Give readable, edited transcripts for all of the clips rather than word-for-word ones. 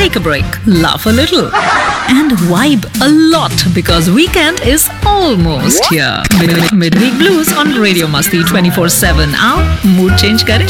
take a break, laugh a little, and vibe a lot because weekend is almost here. Midweek Blues on Radio Masti 24/7. आओ mood change करें.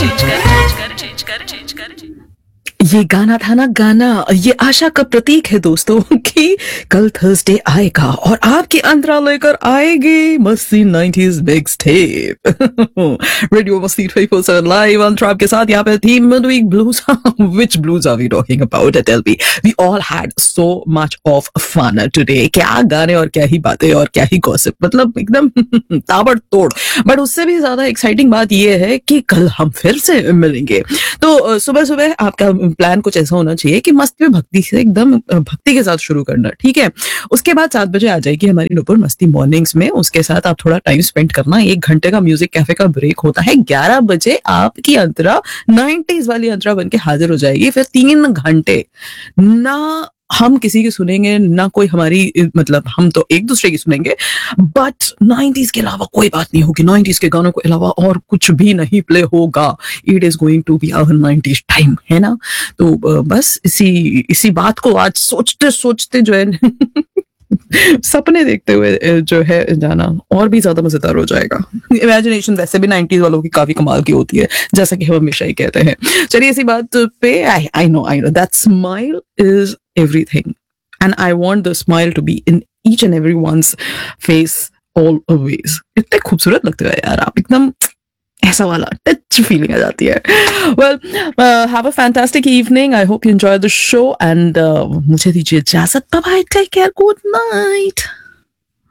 ये गाना था ना गाना, ये आशा का प्रतीक है दोस्तों कि कल थर्सडे आएगा और आपकी अंतरा लेकर आएगी मस्ती 90s मिक्स टेप। रेडियो मस्ती 24/7 लाइव अंतरा आपके साथ यहाँ पे थी midweek blues. Which blues are we talking about? Tell me. We all had so much of fun today. क्या गाने और क्या ही बातें और क्या ही गॉसिप, मतलब एकदम ताबड़तोड़। बट उससे भी ज्यादा एक्साइटिंग बात ये है कि कल हम फिर से मिलेंगे। तो सुबह सुबह आपका प्लान कुछ ऐसा होना चाहिए कि मस्त में भक्ति से एकदम भक्ति के साथ शुरू करना, ठीक है। उसके बाद 7 बजे आ जाएगी हमारी नुपुर मस्ती मॉर्निंग्स में। उसके साथ आप थोड़ा टाइम स्पेंड करना, 1 घंटे का म्यूजिक कैफे का ब्रेक होता है। 11 बजे आपकी अंतरा 90s वाली अंतरा बन के हाजिर हो जाएगी। फिर 3 घंटे ना हम किसी की सुनेंगे ना कोई हमारी, मतलब हम तो एक दूसरे की सुनेंगे, बट 90s के अलावा कोई बात नहीं होगी। 90s के गानों के अलावा और कुछ भी नहीं प्ले होगा। It is going to be our 90s time, है ना। तो बस इसी बात को आज सोचते सोचते जो है सपने देखते हुए जो है जाना और भी ज्यादा मजेदार हो जाएगा। इमेजिनेशन वैसे भी 90s वालों की काफी कमाल की होती है, जैसा कि हम हमेशा ही कहते हैं। चलिए इसी बात पे I know that smile is everything and I want the smile to be in each and everyone's face always. इतने खूबसूरत लगते हो यार आप, एकदम ऐसा वाला टच फीलिंग आ जाती है। Well, have a fantastic evening. I hope you enjoyed the show and मुझे दीजिए इजाजत। Bye bye, take care, good night.